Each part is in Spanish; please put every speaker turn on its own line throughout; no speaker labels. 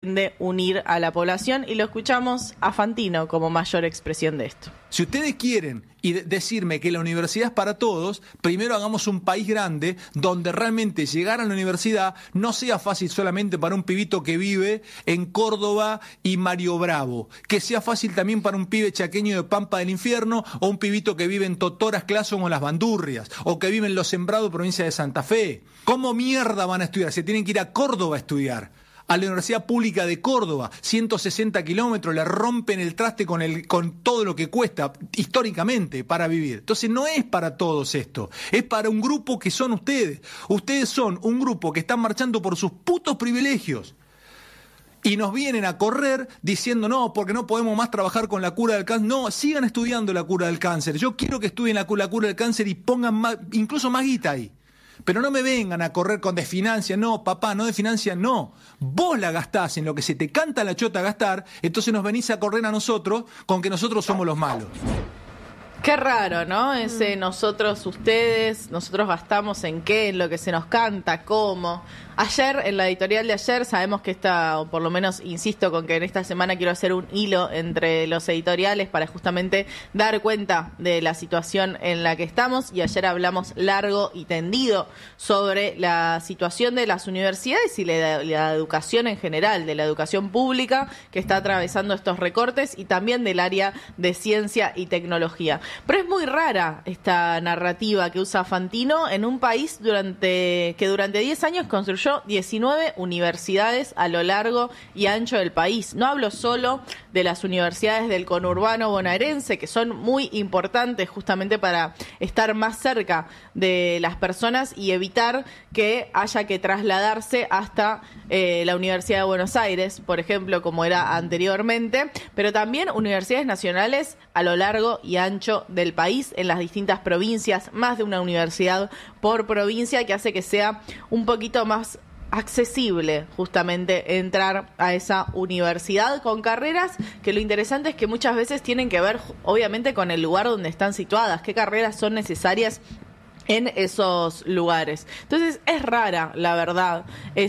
de unir a la población, y lo escuchamos a Fantino como mayor expresión de esto.
Si ustedes quieren decirme que la universidad es para todos, primero hagamos un país grande donde realmente llegar a la universidad no sea fácil solamente para un pibito que vive en Córdoba y Mario Bravo, que sea fácil también para un pibe chaqueño de Pampa del Infierno o un pibito que vive en Totoras, Clason o Las Bandurrias, o que vive en Los Sembrados, provincia de Santa Fe. ¿Cómo mierda van a estudiar? Se tienen que ir a Córdoba a estudiar. A la Universidad Pública de Córdoba, 160 kilómetros, le rompen el traste con todo lo que cuesta históricamente para vivir. Entonces no es para todos esto, es para un grupo que son ustedes. Ustedes son un grupo que están marchando por sus putos privilegios. Y nos vienen a correr diciendo, no, porque no podemos más trabajar con la cura del cáncer. No, sigan estudiando la cura del cáncer. Yo quiero que estudien la cura del cáncer y pongan más, incluso más guita ahí. Pero no me vengan a correr con desfinancia, no, papá, no desfinancia, no. Vos la gastás en lo que se te canta la chota gastar, entonces nos venís a correr a nosotros con que nosotros somos los malos.
Qué raro, ¿no? Ese nosotros, ustedes, nosotros gastamos en qué, en lo que se nos canta, cómo. Ayer, en la editorial de ayer, sabemos que o por lo menos insisto con que en esta semana quiero hacer un hilo entre los editoriales para justamente dar cuenta de la situación en la que estamos, y ayer hablamos largo y tendido sobre la situación de las universidades y la educación en general, de la educación pública que está atravesando estos recortes, y también del área de ciencia y tecnología. Pero es muy rara esta narrativa que usa Fantino en un país que durante 10 años construyó 19 universidades a lo largo y ancho del país. No hablo solo de las universidades del conurbano bonaerense, que son muy importantes justamente para estar más cerca de las personas y evitar que haya que trasladarse hasta la Universidad de Buenos Aires, por ejemplo, como era anteriormente, pero también universidades nacionales a lo largo y ancho del país, en las distintas provincias, más de una universidad por provincia, que hace que sea un poquito más accesible justamente entrar a esa universidad con carreras que lo interesante es que muchas veces tienen que ver obviamente con el lugar donde están situadas, qué carreras son necesarias en esos lugares. Entonces es rara, la verdad,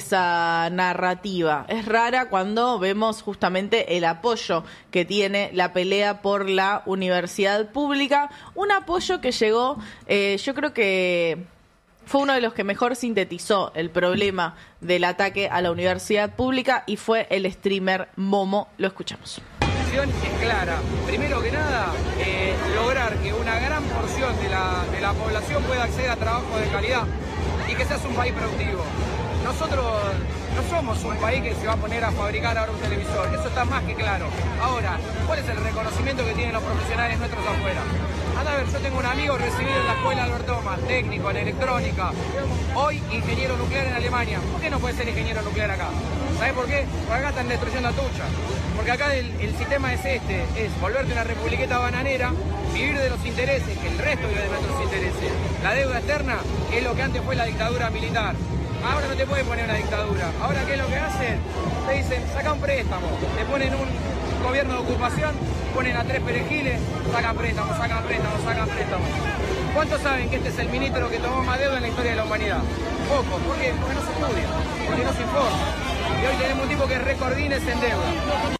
esa narrativa. Es rara cuando vemos justamente el apoyo que tiene la pelea por la universidad pública, un apoyo que llegó, yo creo que fue uno de los que mejor sintetizó el problema del ataque a la universidad pública, y fue el streamer Momo. Lo escuchamos.
La intención es clara. Primero que nada, lograr que una gran porción de la población pueda acceder a trabajo de calidad y que seas un país productivo. Nosotros no somos un país que se va a poner a fabricar ahora un televisor, eso está más que claro. Ahora, ¿cuál es el reconocimiento que tienen los profesionales nuestros afuera? Anda a ver, yo tengo un amigo recibido en la escuela Albert Thomas, técnico en electrónica, hoy ingeniero nuclear en Alemania. ¿Por qué no puede ser ingeniero nuclear acá? ¿Sabes por qué? Porque acá están destruyendo la tuya. Porque acá el sistema es es volverte una republiqueta bananera, vivir de los intereses, que el resto vive de nuestros intereses. La deuda externa es lo que antes fue la dictadura militar. Ahora no te pueden poner una dictadura. Ahora, ¿qué es lo que hacen? Te dicen, saca un préstamo. Te ponen un gobierno de ocupación, ponen a 3 perejiles, sacan préstamos, sacan préstamos, sacan préstamos. ¿Cuántos saben que este es el ministro que tomó más deuda en la historia de la humanidad? Poco. ¿Por qué? Porque no se estudia, porque no se informa. Y hoy tenemos un tipo que recordines en deuda.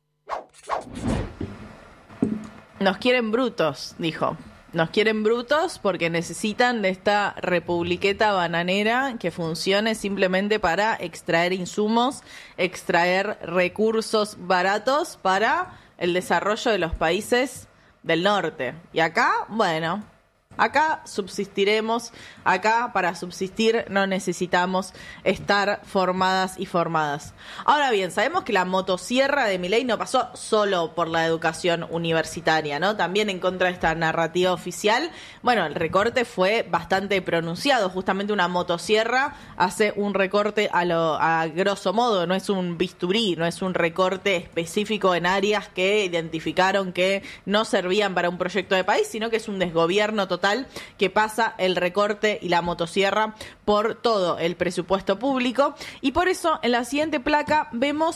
Nos quieren brutos, dijo. Nos quieren brutos porque necesitan de esta republiqueta bananera que funcione simplemente para extraer insumos, extraer recursos baratos para el desarrollo de los países del norte. Y acá, bueno, acá subsistiremos, acá para subsistir no necesitamos estar formadas y formadas. Ahora bien, sabemos que la motosierra de Milei no pasó solo por la educación universitaria, ¿no? También en contra de esta narrativa oficial. Bueno, el recorte fue bastante pronunciado. Justamente una motosierra hace un recorte a grosso modo, no es un bisturí, no es un recorte específico en áreas que identificaron que no servían para un proyecto de país, sino que es un desgobierno total que pasa el recorte y la motosierra por todo el presupuesto público. Y por eso en la siguiente placa vemos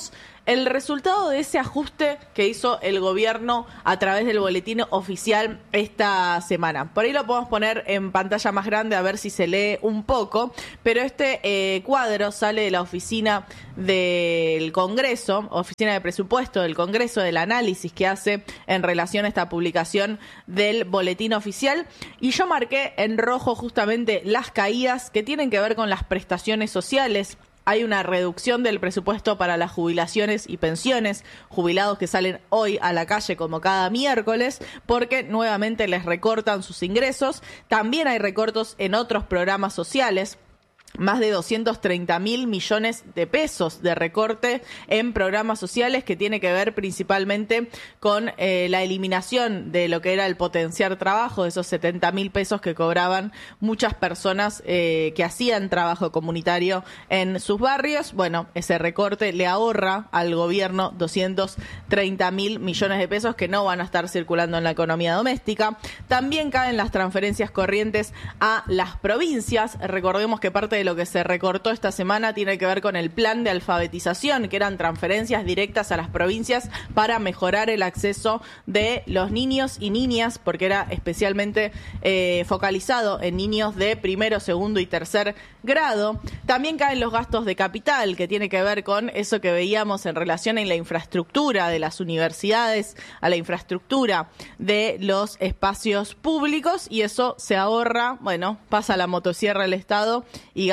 el resultado de ese ajuste que hizo el gobierno a través del boletín oficial esta semana. Por ahí lo podemos poner en pantalla más grande a ver si se lee un poco, pero este cuadro sale de la oficina del Congreso, oficina de presupuesto del Congreso, del análisis que hace en relación a esta publicación del boletín oficial, y yo marqué en rojo justamente las caídas que tienen que ver con las prestaciones sociales. Hay una reducción del presupuesto para las jubilaciones y pensiones, jubilados que salen hoy a la calle como cada miércoles, porque nuevamente les recortan sus ingresos. También hay recortes en otros programas sociales. Más de 230.000 millones de pesos de recorte en programas sociales, que tiene que ver principalmente con la eliminación de lo que era el potenciar trabajo, de esos 70.000 pesos que cobraban muchas personas que hacían trabajo comunitario en sus barrios. Bueno, ese recorte le ahorra al gobierno 230.000 millones de pesos que no van a estar circulando en la economía doméstica. También caen las transferencias corrientes a las provincias. Recordemos que parte de lo que se recortó esta semana tiene que ver con el plan de alfabetización, que eran transferencias directas a las provincias para mejorar el acceso de los niños y niñas, porque era especialmente focalizado en niños de primero, segundo y tercer grado. También caen los gastos de capital, que tiene que ver con eso que veíamos en relación a la infraestructura de las universidades, a la infraestructura de los espacios públicos, y eso se ahorra, bueno, pasa la motosierra al Estado y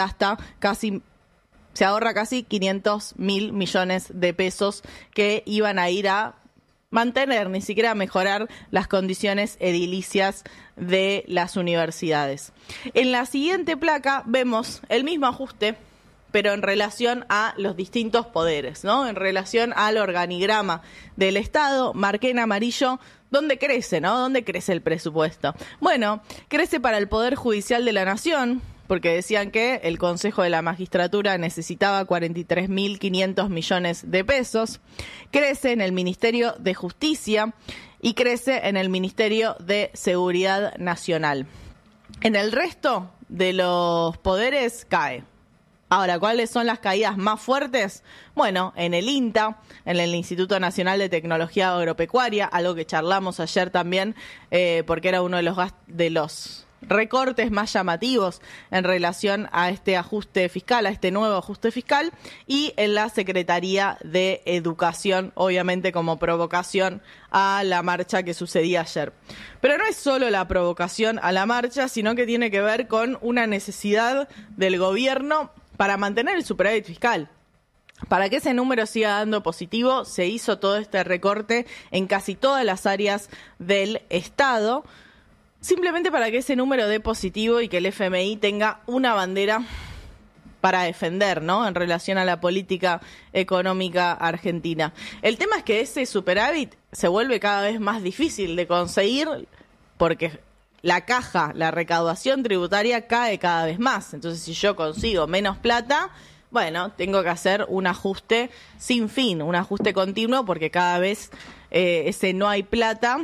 se ahorra casi 500.000 millones de pesos que iban a ir a mantener, ni siquiera a mejorar las condiciones edilicias de las universidades. En la siguiente placa vemos el mismo ajuste, pero en relación a los distintos poderes, ¿no? En relación al organigrama del Estado. Marqué en amarillo dónde crece, ¿no? ¿Dónde crece el presupuesto? Bueno, crece para el Poder Judicial de la Nación, porque decían que el Consejo de la Magistratura necesitaba 43.500 millones de pesos. Crece en el Ministerio de Justicia y crece en el Ministerio de Seguridad Nacional. En el resto de los poderes cae. Ahora, ¿cuáles son las caídas más fuertes? Bueno, en el INTA, en el Instituto Nacional de Tecnología Agropecuaria, algo que charlamos ayer también, porque era uno de los recortes más llamativos en relación a este ajuste fiscal, a este nuevo ajuste fiscal, y en la Secretaría de Educación, obviamente como provocación a la marcha que sucedía ayer. Pero no es solo la provocación a la marcha, sino que tiene que ver con una necesidad del gobierno para mantener el superávit fiscal. Para que ese número siga dando positivo, se hizo todo este recorte en casi todas las áreas del Estado, simplemente para que ese número dé positivo y que el FMI tenga una bandera para defender, ¿no?, en relación a la política económica argentina. El tema es que ese superávit se vuelve cada vez más difícil de conseguir porque la caja, la recaudación tributaria cae cada vez más. Entonces, si yo consigo menos plata, bueno, tengo que hacer un ajuste sin fin, un ajuste continuo, porque cada vez ese no hay plata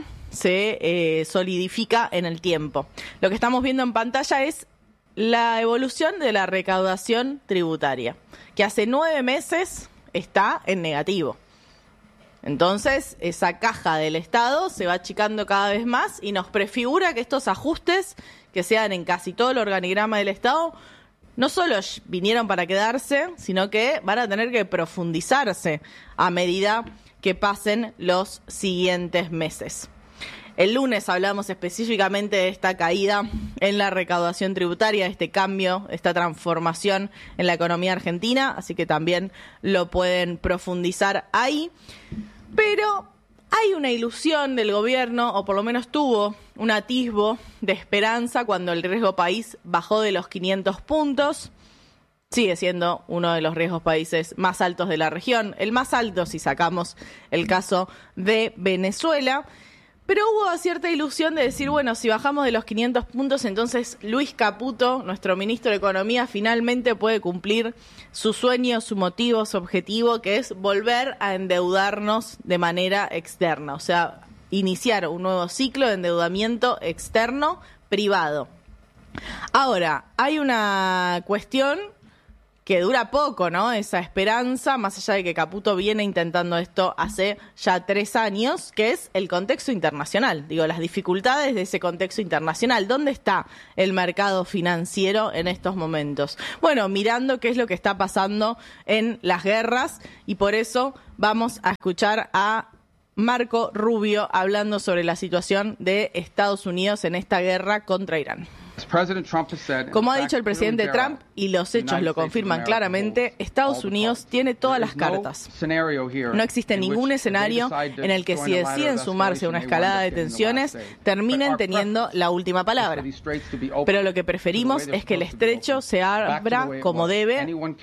se solidifica en el tiempo. Lo que estamos viendo en pantalla es la evolución de la recaudación tributaria, que hace 9 meses está en negativo. Entonces, esa caja del Estado se va achicando cada vez más y nos prefigura que estos ajustes, que se dan en casi todo el organigrama del Estado, no solo vinieron para quedarse, sino que van a tener que profundizarse a medida que pasen los siguientes meses. El lunes hablamos específicamente de esta caída en la recaudación tributaria, este cambio, esta transformación en la economía argentina, así que también lo pueden profundizar ahí. Pero hay una ilusión del gobierno, o por lo menos tuvo un atisbo de esperanza cuando el riesgo país bajó de los 500 puntos. Sigue siendo uno de los riesgos países más altos de la región, el más alto si sacamos el caso de Venezuela. Pero hubo cierta ilusión de decir, bueno, si bajamos de los 500 puntos, entonces Luis Caputo, nuestro ministro de Economía, finalmente puede cumplir su sueño, su motivo, su objetivo, que es volver a endeudarnos de manera externa. O sea, iniciar un nuevo ciclo de endeudamiento externo privado. Ahora, hay una cuestión que dura poco, ¿no? Esa esperanza, más allá de que Caputo viene intentando esto hace ya 3 años, que es el contexto internacional. Digo, las dificultades de ese contexto internacional. ¿Dónde está el mercado financiero en estos momentos? Bueno, mirando qué es lo que está pasando en las guerras, y por eso vamos a escuchar a Marco Rubio hablando sobre la situación de Estados Unidos en esta guerra contra Irán. Como ha dicho el presidente Trump, y los hechos lo confirman claramente, Estados Unidos tiene todas las cartas. No existe ningún escenario en el que, si deciden sumarse a una escalada de tensiones, terminen teniendo la última palabra. Pero lo que preferimos es que el estrecho se abra como debe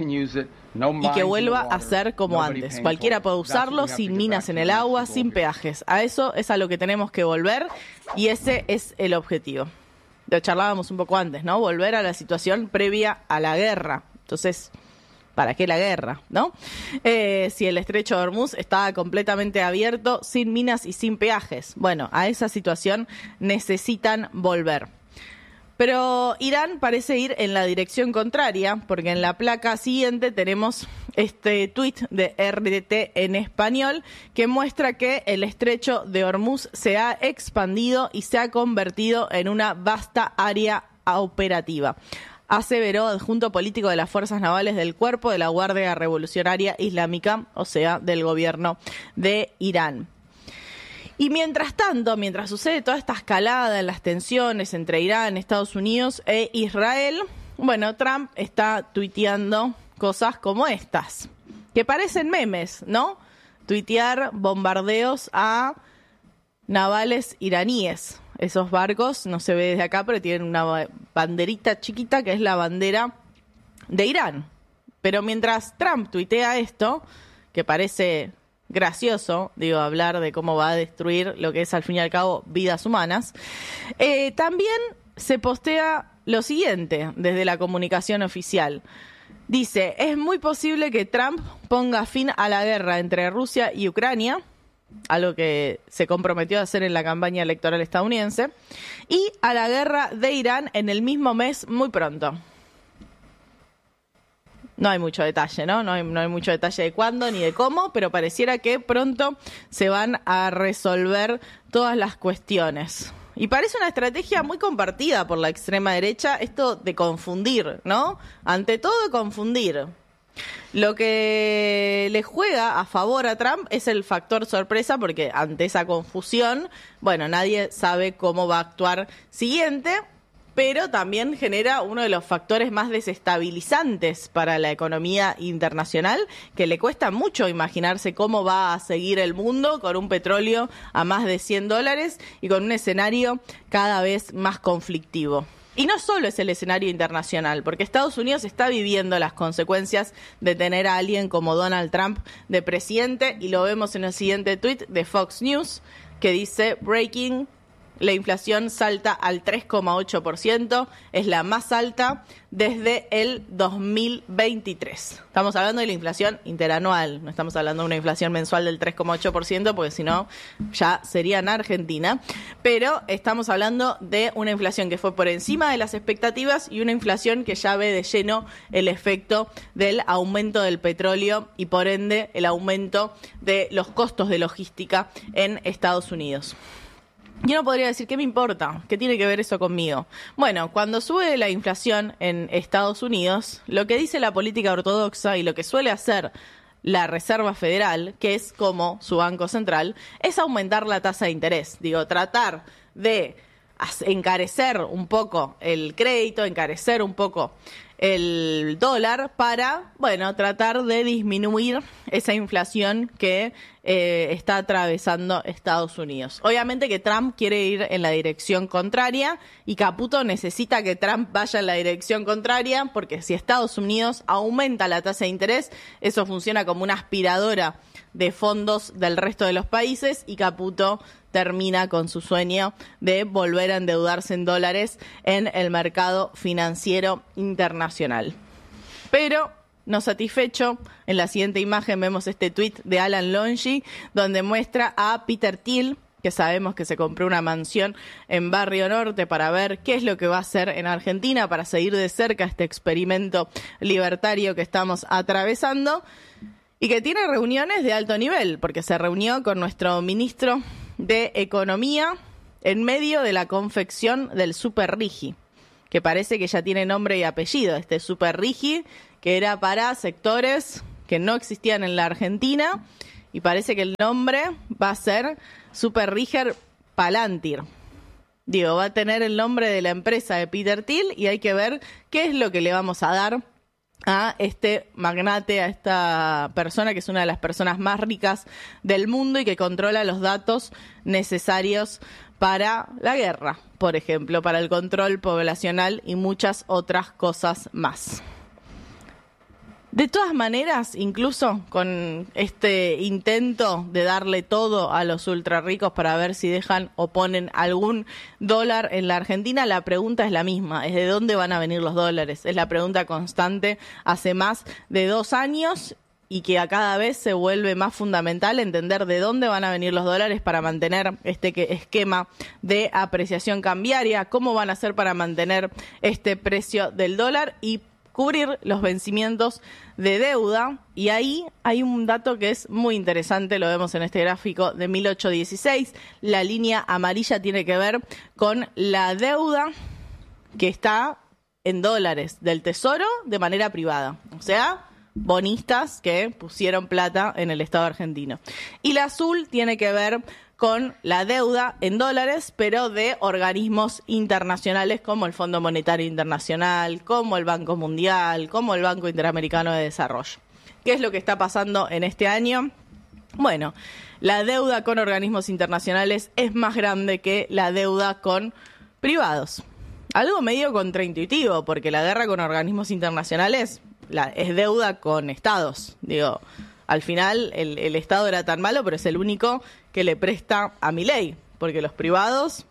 y que vuelva a ser como antes. Cualquiera puede usarlo sin minas en el agua, sin peajes. A eso es a lo que tenemos que volver, y ese es el objetivo. Lo charlábamos un poco antes, ¿no? Volver a la situación previa a la guerra. Entonces, ¿para qué la guerra, no? Si el estrecho de Hormuz estaba completamente abierto, sin minas y sin peajes. Bueno, a esa situación necesitan volver. Pero Irán parece ir en la dirección contraria, porque en la placa siguiente tenemos este tuit de RT en español que muestra que el estrecho de Hormuz se ha expandido y se ha convertido en una vasta área operativa, aseveró adjunto político de las Fuerzas Navales del Cuerpo de la Guardia Revolucionaria Islámica, o sea, del gobierno de Irán. Y mientras tanto, mientras sucede toda esta escalada en las tensiones entre Irán, Estados Unidos e Israel, bueno, Trump está tuiteando cosas como estas, que parecen memes, ¿no? Tuitear bombardeos a navales iraníes. Esos barcos, no se ve desde acá, pero tienen una banderita chiquita que es la bandera de Irán. Pero mientras Trump tuitea esto, que parece gracioso, digo, hablar de cómo va a destruir lo que es al fin y al cabo vidas humanas, también se postea lo siguiente desde la comunicación oficial. Dice, es muy posible que Trump ponga fin a la guerra entre Rusia y Ucrania, algo que se comprometió a hacer en la campaña electoral estadounidense, y a la guerra de Irán en el mismo mes muy pronto. No hay mucho detalle, ¿no? No hay mucho detalle de cuándo ni de cómo, pero pareciera que pronto se van a resolver todas las cuestiones. Y parece una estrategia muy compartida por la extrema derecha, esto de confundir, ¿no? Ante todo, confundir. Lo que le juega a favor a Trump es el factor sorpresa, porque ante esa confusión, bueno, nadie sabe cómo va a actuar siguiente, pero también genera uno de los factores más desestabilizantes para la economía internacional, que le cuesta mucho imaginarse cómo va a seguir el mundo con un petróleo a más de $100 y con un escenario cada vez más conflictivo. Y no solo es el escenario internacional, porque Estados Unidos está viviendo las consecuencias de tener a alguien como Donald Trump de presidente, y lo vemos en el siguiente tuit de Fox News, que dice, breaking, la inflación salta al 3,8%, es la más alta desde el 2023. Estamos hablando de la inflación interanual, no estamos hablando de una inflación mensual del 3,8%, porque si no ya sería en Argentina, pero estamos hablando de una inflación que fue por encima de las expectativas y una inflación que ya ve de lleno el efecto del aumento del petróleo y por ende el aumento de los costos de logística en Estados Unidos. Y uno podría decir, ¿qué me importa? ¿Qué tiene que ver eso conmigo? Bueno, cuando sube la inflación en Estados Unidos, lo que dice la política ortodoxa y lo que suele hacer la Reserva Federal, que es como su banco central, es aumentar la tasa de interés. Digo, tratar de encarecer un poco el crédito, encarecer un poco el dólar para, bueno, tratar de disminuir esa inflación que está atravesando Estados Unidos. Obviamente que Trump quiere ir en la dirección contraria y Caputo necesita que Trump vaya en la dirección contraria, porque si Estados Unidos aumenta la tasa de interés, eso funciona como una aspiradora de fondos del resto de los países y Caputo termina con su sueño de volver a endeudarse en dólares en el mercado financiero internacional. Pero no satisfecho, en la siguiente imagen vemos este tuit de Alan Longy, donde muestra a Peter Thiel, que sabemos que se compró una mansión en Barrio Norte para ver qué es lo que va a hacer en Argentina, para seguir de cerca este experimento libertario que estamos atravesando, y que tiene reuniones de alto nivel, porque se reunió con nuestro ministro de Economía en medio de la confección del Super Rigi, que parece que ya tiene nombre y apellido, este Super Rigi, que era para sectores que no existían en la Argentina, y parece que el nombre va a ser Super Riger Palantir. Digo, va a tener el nombre de la empresa de Peter Thiel, y hay que ver qué es lo que le vamos a dar a este magnate, a esta persona que es una de las personas más ricas del mundo y que controla los datos necesarios para la guerra, por ejemplo, para el control poblacional y muchas otras cosas más. De todas maneras, incluso con este intento de darle todo a los ultra ricos para ver si dejan o ponen algún dólar en la Argentina, la pregunta es la misma, es de dónde van a venir los dólares. Es la pregunta constante hace más de 2 años y que a cada vez se vuelve más fundamental entender de dónde van a venir los dólares para mantener este esquema de apreciación cambiaria, cómo van a hacer para mantener este precio del dólar y cubrir los vencimientos de deuda. Y ahí hay un dato que es muy interesante, lo vemos en este gráfico de 1816. La línea amarilla tiene que ver con la deuda que está en dólares del Tesoro de manera privada, o sea, bonistas que pusieron plata en el Estado argentino. Y la azul tiene que ver con la deuda en dólares, pero de organismos internacionales como el Fondo Monetario Internacional, como el Banco Mundial, como el Banco Interamericano de Desarrollo. ¿Qué es lo que está pasando en este año? Bueno, la deuda con organismos internacionales es más grande que la deuda con privados. Algo medio contraintuitivo, porque la guerra con organismos internacionales es deuda con estados. Digo, al final el Estado era tan malo, pero es el único que le presta a Milei, porque los privados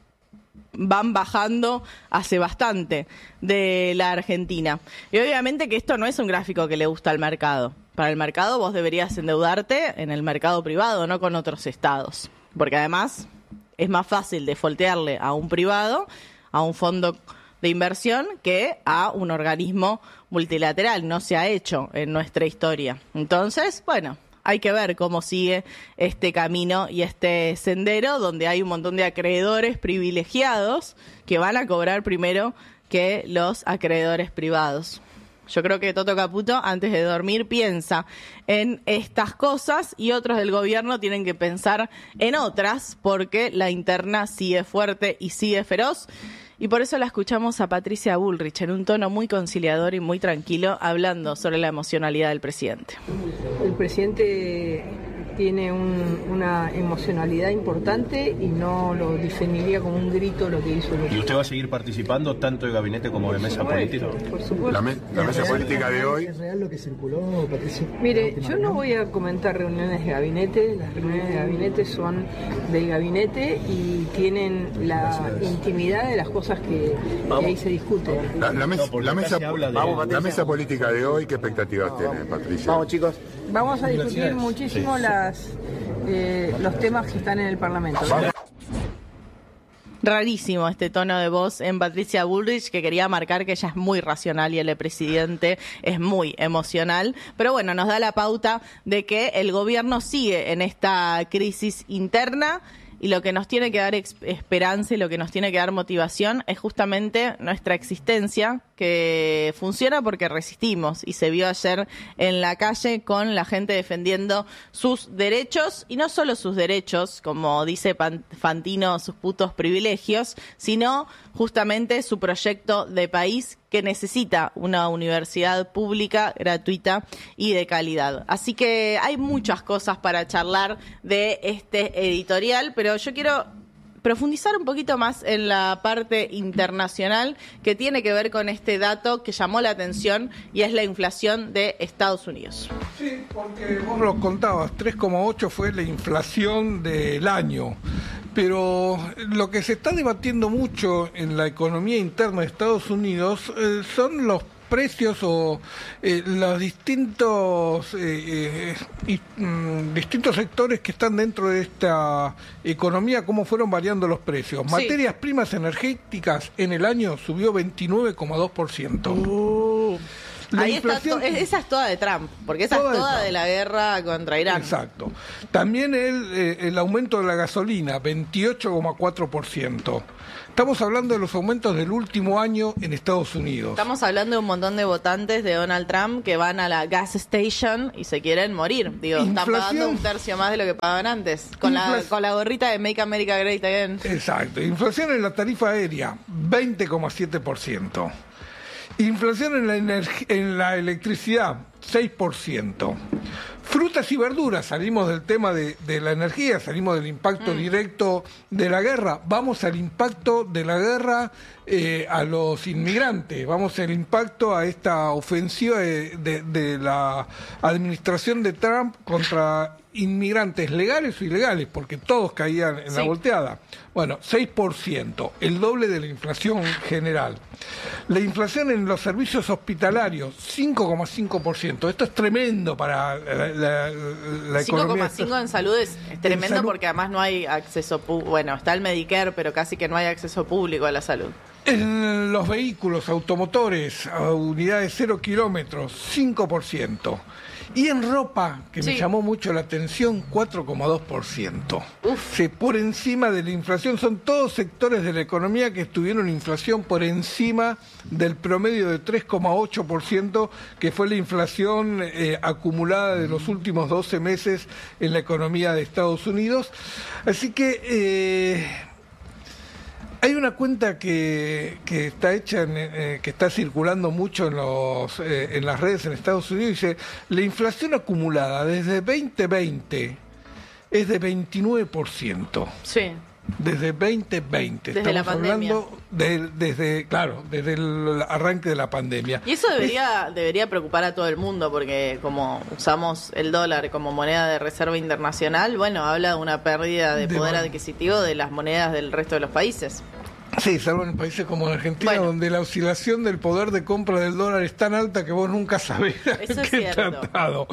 van bajando hace bastante de la Argentina. Y obviamente que esto no es un gráfico que le gusta al mercado. Para el mercado vos deberías endeudarte en el mercado privado, no con otros estados. Porque además es más fácil defoltearle a un privado, a un fondo de inversión, que a un organismo multilateral. No se ha hecho en nuestra historia. Entonces, bueno, hay que ver cómo sigue este camino y este sendero donde hay un montón de acreedores privilegiados que van a cobrar primero que los acreedores privados. Yo creo que Toto Caputo, antes de dormir, piensa en estas cosas y otros del gobierno tienen que pensar en otras, porque la interna sigue fuerte y sigue feroz. Y por eso la escuchamos a Patricia Bullrich en un tono muy conciliador y muy tranquilo, hablando sobre la emocionalidad del presidente.
El presidente tiene una emocionalidad importante y no lo definiría como un grito lo que hizo.
¿Y usted va a seguir participando tanto de gabinete como de mesa política?
Por supuesto.
La mesa política de hoy.
¿Es real lo que circuló, Patricia?
Mire, yo no voy a comentar reuniones de gabinete. Las reuniones de gabinete son del gabinete y tienen la intimidad de las cosas que ahí se discuten.
La mesa política de hoy, ¿qué expectativas tiene, Patricia?
Vamos, chicos.
Vamos a discutir muchísimo los temas que están en el Parlamento.
Rarísimo este tono de voz en Patricia Bullrich, que quería marcar que ella es muy racional y el presidente es muy emocional. Pero bueno, nos da la pauta de que el gobierno sigue en esta crisis interna. Y lo que nos tiene que dar esperanza y lo que nos tiene que dar motivación es justamente nuestra existencia, que funciona porque resistimos. Y se vio ayer en la calle con la gente defendiendo sus derechos, y no solo sus derechos, como dice Fantino, sus putos privilegios, sino justamente su proyecto de país, que necesita una universidad pública, gratuita y de calidad. Así que hay muchas cosas para charlar de este editorial, pero yo quiero profundizar un poquito más en la parte internacional que tiene que ver con este dato que llamó la atención, y es la inflación de Estados Unidos.
Sí, porque vos lo contabas, 3,8 fue la inflación del año. Pero lo que se está debatiendo mucho en la economía interna de Estados Unidos son los precios o los distintos sectores que están dentro de esta economía, cómo fueron variando los precios.
Sí.
Materias primas energéticas en el año subió 29,2%. La
Ahí
inflación-
esa es toda de Trump, porque esa es toda de la guerra contra Irán.
Exacto. También el aumento de la gasolina, 28,4%. Estamos hablando de los aumentos del último año en Estados Unidos.
Estamos hablando de un montón de votantes de Donald Trump que van a la gas station y se quieren morir. Digo, están
Inflación.
pagando un tercio más de lo que pagaban antes. Con la gorrita de Make America Great Again.
Exacto. Inflación en la tarifa aérea, 20,7%. Inflación en la electricidad, 6%. Frutas y verduras, salimos del tema de la energía, salimos del impacto directo de la guerra, vamos al impacto de la guerra a los inmigrantes, vamos al impacto a esta ofensiva de la administración de Trump contra inmigrantes legales o ilegales, porque todos caían en la volteada. Bueno, 6%, el doble de la inflación general. La inflación en los servicios hospitalarios, 5,5%. Esto es tremendo para la economía.
5,5 en salud es tremendo
salud.
porque además no hay acceso bueno, está el Medicare, pero casi que no hay acceso público a la salud.
En los vehículos automotores, a unidades 0 kilómetros, 5%. Y en ropa, que me llamó mucho la atención, 4,2%. Sí, por encima de la inflación. Son todos sectores de la economía que tuvieron inflación por encima del promedio de 3,8%, que fue la inflación acumulada de los últimos 12 meses en la economía de Estados Unidos. Así que hay una cuenta que está hecha, que está circulando mucho en las redes en Estados Unidos, dice, la inflación acumulada desde 2020 es de 29%.
Sí.
Desde 2020.
Desde la
Estamos
pandemia.
hablando desde el arranque de la pandemia.
Y eso debería preocupar a todo el mundo, porque como usamos el dólar como moneda de reserva internacional, bueno, habla de una pérdida de poder adquisitivo de las monedas del resto de los países.
Sí, salvo en países como en Argentina, donde la oscilación del poder de compra del dólar es tan alta que vos nunca sabés qué tratado.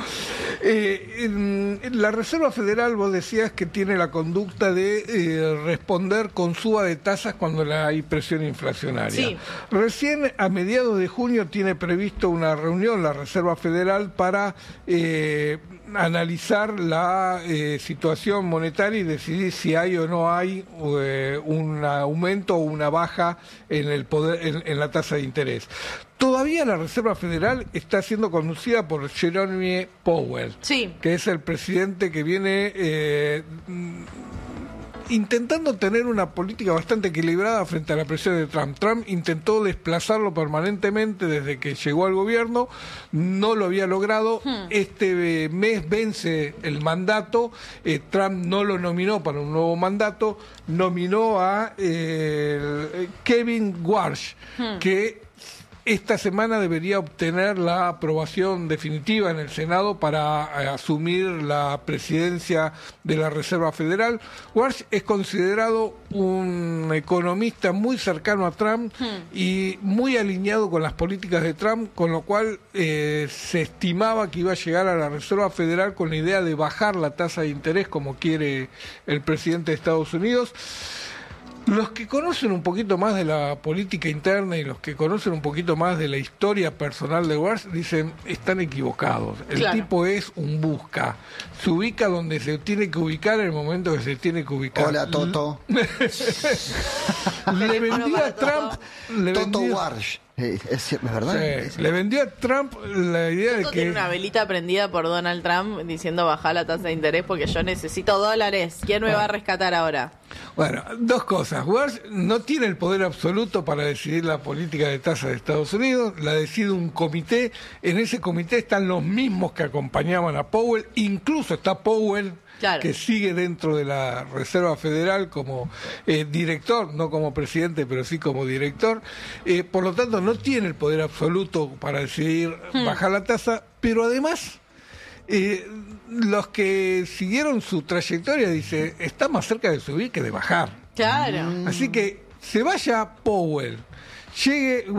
La Reserva Federal, vos decías que tiene la conducta de responder con suba de tasas cuando hay presión inflacionaria.
Sí.
Recién a mediados de junio tiene previsto una reunión la Reserva Federal para analizar la situación monetaria y decidir si hay o no hay un aumento o una baja en el poder, en la tasa de interés. Todavía la Reserva Federal está siendo conducida por Jerome Powell, que es el presidente que viene intentando tener una política bastante equilibrada frente a la presión de Trump. Trump intentó desplazarlo permanentemente desde que llegó al gobierno, no lo había logrado. Este mes vence el mandato, Trump no lo nominó para un nuevo mandato, nominó a Kevin Warsh, que esta semana debería obtener la aprobación definitiva en el Senado para asumir la presidencia de la Reserva Federal. Warsh es considerado un economista muy cercano a Trump y muy alineado con las políticas de Trump, con lo cual se estimaba que iba a llegar a la Reserva Federal con la idea de bajar la tasa de interés como quiere el presidente de Estados Unidos. Los que conocen un poquito más de la política interna y los que conocen un poquito más de la historia personal de Warsh dicen, están equivocados. El tipo es un busca. Se ubica donde se tiene que ubicar en el momento que se tiene que ubicar.
Hola, Toto.
Le vendió a Trump...
Toto Warsh. ¿Es verdad?
Sí, le vendió a Trump la idea de que...
Tiene una velita prendida por Donald Trump diciendo bajar la tasa de interés porque yo necesito dólares. ¿Quién me va a rescatar ahora?
Bueno, dos cosas. Warsh no tiene el poder absoluto para decidir la política de tasa de Estados Unidos, la decide un comité. En ese comité están los mismos que acompañaban a Powell, incluso está Powell, que sigue dentro de la Reserva Federal como director, no como presidente, pero sí como director. Por lo tanto, no tiene el poder absoluto para decidir bajar la tasa, pero además... los que siguieron su trayectoria dice está más cerca de subir que de bajar.
Claro.
Así que se vaya Powell, llegue Warsh,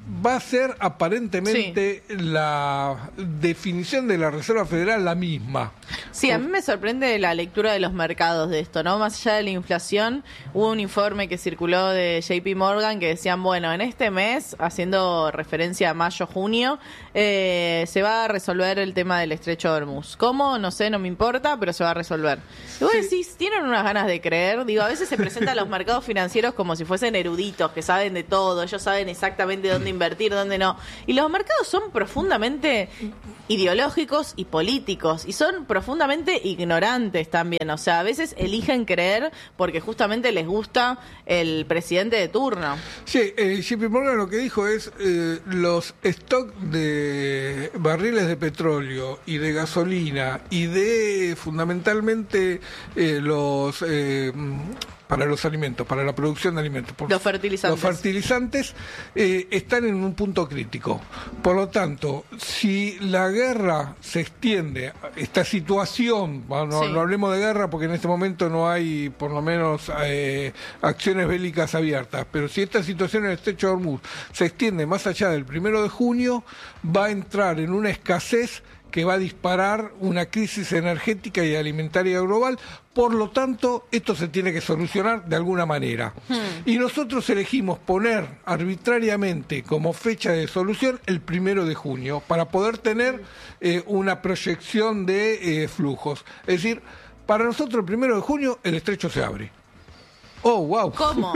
va a ser aparentemente la definición de la Reserva Federal la misma.
Sí, a mí me sorprende la lectura de los mercados de esto, ¿no? Más allá de la inflación, hubo un informe que circuló de JP Morgan que decían, bueno, en este mes, haciendo referencia a mayo-junio, se va a resolver el tema del estrecho de Hormuz. ¿Cómo? No sé, no me importa, pero se va a resolver. Y vos decís, tienen unas ganas de creer. Digo, a veces se presentan los mercados financieros como si fuesen eruditos, que saben de todo, ellos saben exactamente dónde invertir, dónde no. Y los mercados son profundamente ideológicos y políticos, y son profundamente ignorantes también. O sea, a veces eligen creer porque justamente les gusta el presidente de turno.
Sí, JP Morgan lo que dijo es los stocks de barriles de petróleo y de gasolina y de fundamentalmente los para los alimentos, para la producción de alimentos.
Los fertilizantes.
Los fertilizantes están en un punto crítico. Por lo tanto, si la guerra se extiende, esta situación, no hablemos de guerra porque en este momento no hay, por lo menos, acciones bélicas abiertas, pero si esta situación en el estrecho de Hormuz se extiende más allá del 1 de junio, va a entrar en una escasez que va a disparar una crisis energética y alimentaria global. Por lo tanto, esto se tiene que solucionar de alguna manera. Y nosotros elegimos poner arbitrariamente como fecha de solución el 1 de junio para poder tener una proyección de flujos. Es decir, para nosotros el 1 de junio el estrecho se abre. Oh, wow.
¿Cómo?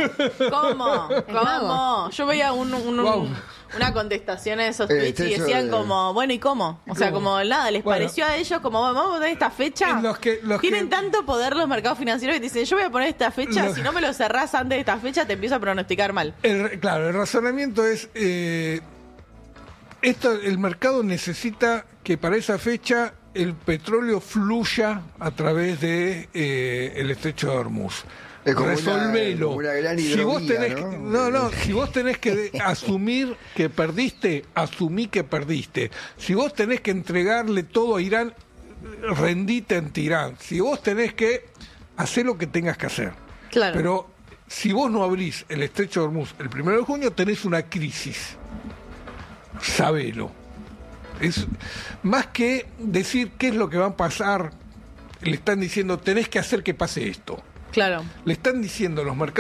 Yo veía una contestación en esos tweets y decían como, bueno, ¿y cómo? O sea, como nada, les pareció a ellos como, vamos a poner esta fecha. Tienen tanto poder los mercados financieros que dicen, yo voy a poner esta fecha, si no me lo cerrás antes de esta fecha, te empiezo a pronosticar mal.
Claro, el razonamiento es, el mercado necesita que para esa fecha el petróleo fluya a través de el estrecho de Hormuz. Resolvelo. Si vos tenés si vos tenés que asumir que perdiste, asumí que perdiste. Si vos tenés que entregarle todo a Irán, rendite ante Irán. Si vos tenés que hacer lo que tengas que hacer.
Claro.
Pero si vos no abrís el estrecho de Hormuz el 1 de junio, tenés una crisis. Sabelo. Es más que decir qué es lo que va a pasar, le están diciendo tenés que hacer que pase esto.
Claro.
Le están diciendo los mercados